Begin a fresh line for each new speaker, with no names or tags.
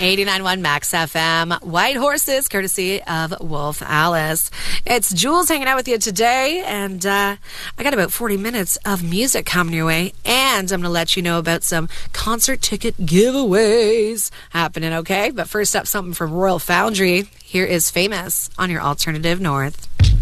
89.1 Max FM. White Horses, courtesy of Wolf Alice. It's Jules hanging out with you today, and I got about 40 minutes of music coming your way, and I'm going to let you know about some concert ticket giveaways happening, okay? But first up, something from Royal Foundry. Here is Famous on your Alternative North.